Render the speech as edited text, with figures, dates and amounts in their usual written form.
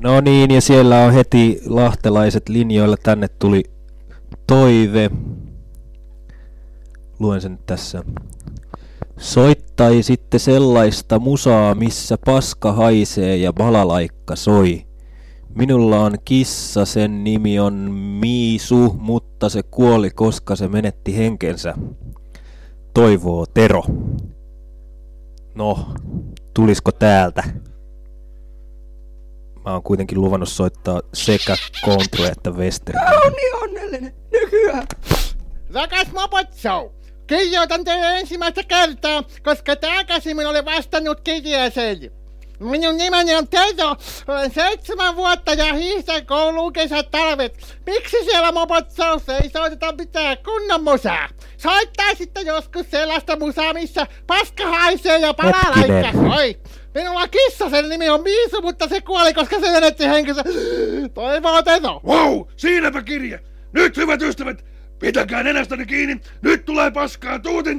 No niin, ja siellä on heti lahtelaiset linjoilla. Tänne tuli toive. Luen sen tässä. Soittaisitte sellaista musaa, missä paska haisee ja balalaikka soi. Minulla on kissa, sen nimi on Miisu, mutta se kuoli, koska se menetti henkensä. Toivoo Tero. No, tulisiko täältä? Mä oon kuitenkin luvannut soittaa sekä Country että Western. Mä oon niin onnellinen nykyään. Rakas Mopot Show, kirjoitan teille ensimmäistä kertaa, koska tää aikaisemmin olen vastannut kirjeeseen. Minun nimeni on Tero, olen 7 vuotta ja hiihdän kouluun kesät talvet. Miksi siellä Mopot Showssa ei soiteta mitään kunnon musaa? Soittaisitte joskus sellaista musaa, missä paska haisee ja balalaikka soi. Minulla on kissa, sen nimi on Miisu, mutta se kuoli, koska se menetti henkensä. Toivoo Tero. Wow, siinäpä kirje. Nyt hyvät ystävät, pitäkää nenästäni kiinni. Nyt tulee paskaa tuutin